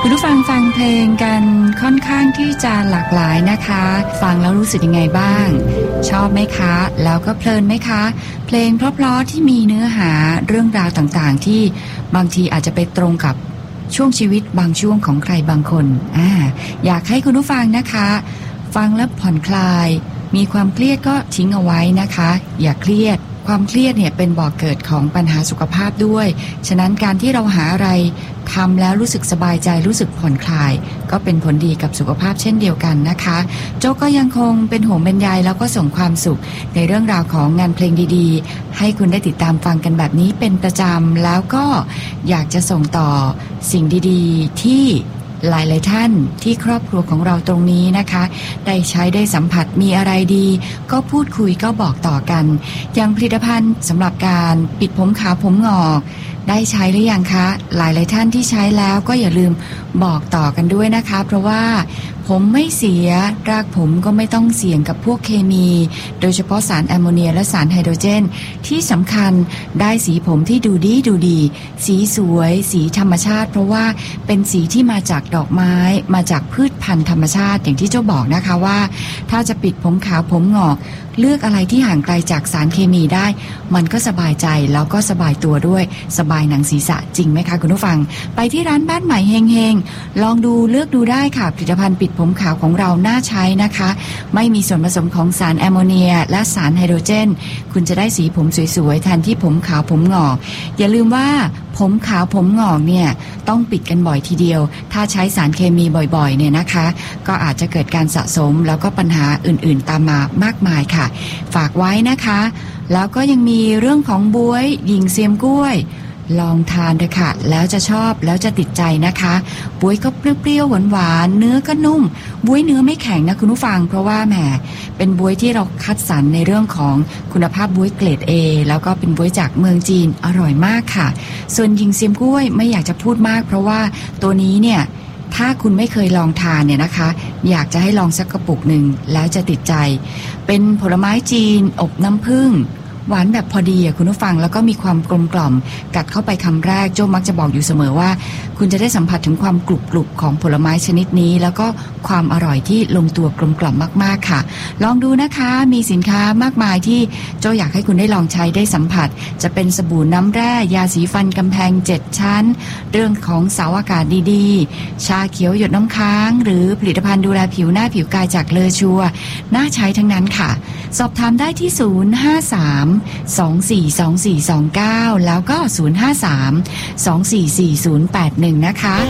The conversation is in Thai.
คุณผู้ฟังฟังเพลงกันค่อนข้างที่จะหลากหลายนะคะฟังแล้วรู้สึกยังไงบ้างชอบไหมคะแล้วก็เพลินไหมคะเพลงเพราะๆที่มีเนื้อหาเรื่องราวต่างๆที่บางทีอาจจะไปตรงกับช่วงชีวิตบางช่วงของใครบางคนอยากให้คุณผู้ฟังนะคะฟังแล้วผ่อนคลายมีความเครียดก็ทิ้งเอาไว้นะคะอย่าเครียดความเครียดเนี่ยเป็นบ่อกเกิดของปัญหาสุขภาพด้วยฉะนั้นการที่เราหาอะไรทำแล้วรู้สึกสบายใจรู้สึกผ่อนคลายก็เป็นผลดีกับสุขภาพเช่นเดียวกันนะคะโจ๊กก็ยังคงเป็นห่วงเป็นใยแล้วก็ส่งความสุขในเรื่องราวของงานเพลงดีๆให้คุณได้ติดตามฟังกันแบบนี้เป็นประจำแล้วก็อยากจะส่งต่อสิ่งดีๆที่หลายๆท่านที่ครอบครัวของเราตรงนี้นะคะได้ใช้ได้สัมผัสมีอะไรดีก็พูดคุยก็บอกต่อกันอย่างผลิตภัณฑ์สำหรับการปิดผมขาวผมงอกได้ใช้หรือยังคะหลายๆท่านที่ใช้แล้วก็อย่าลืมบอกต่อกันด้วยนะคะเพราะว่าผมไม่เสียรากผมก็ไม่ต้องเสี่ยงกับพวกเคมีโดยเฉพาะสารแอมโมเนียและสารไฮโดรเจนที่สำคัญได้สีผมที่ดูดีสีสวยสีธรรมชาติเพราะว่าเป็นสีที่มาจากดอกไม้มาจากพืชพันธุ์ธรรมชาติอย่างที่เจ้าบอกนะคะว่าถ้าจะปิดผมขาวผมงอกเลือกอะไรที่ห่างไกลจากสารเคมีได้มันก็สบายใจแล้วก็สบายตัวด้วยสบายหนังศีรษะจริงไหมคะคุณผู้ฟังไปที่ร้านบ้านใหม่เฮงๆลองดูเลือกดูได้ค่ะผลิตภัณฑ์ปิดผมขาวของเราน่าใช้นะคะไม่มีส่วนผสมของสารแอมโมเนียและสารไฮโดรเจนคุณจะได้สีผมสวยๆแทนที่ผมขาวผมงอกอย่าลืมว่าผมขาวผมงอกเนี่ยต้องปิดกันบ่อยทีเดียวถ้าใช้สารเคมีบ่อยๆเนี่ยนะคะก็อาจจะเกิดการสะสมแล้วก็ปัญหาอื่นๆตามมามากมายค่ะฝากไว้นะคะแล้วก็ยังมีเรื่องของบ๊วยหญิงเซียมกล้วยลองทานเถอะค่ะแล้วจะชอบแล้วจะติดใจนะคะบ๊วยก็เปรี้ยวๆหวานๆเนื้อก็นุ่มบ๊วยเนื้อไม่แข็งนะคุณผู้ฟังเพราะว่าแหมเป็นบ๊วยที่เราคัดสรรในเรื่องของคุณภาพบ๊วยเกรด A แล้วก็เป็นบ๊วยจากเมืองจีนอร่อยมากค่ะส่วนหญิงเซียมกล้วยไม่อยากจะพูดมากเพราะว่าตัวนี้เนี่ยถ้าคุณไม่เคยลองทานเนี่ยนะคะอยากจะให้ลองสักกระปุกหนึ่งแล้วจะติดใจเป็นผลไม้จีนอบน้ำผึ้งหวานแบบพอดีคุณผู้ฟังแล้วก็มีความกลมกล่อมกัดเข้าไปคำแรกโจ้มักจะบอกอยู่เสมอว่าคุณจะได้สัมผัสถึงความกรุบๆของผลไม้ชนิดนี้แล้วก็ความอร่อยที่ลงตัวกลมกล่อมมากๆค่ะลองดูนะคะมีสินค้ามากมายที่โจ้อยากให้คุณได้ลองใช้ได้สัมผัสจะเป็นสบู่น้ำแร่ยาสีฟันกำแพง7ชั้นเรื่องของเสาอากาศดีๆชาเขียวหยดน้ำค้างหรือผลิตภัณฑ์ดูแลผิวหน้าผิวกายจากเลอชัวน่าใช้ทั้งนั้นค่ะสอบถามได้ที่053242429แล้วก็053244081นะคะ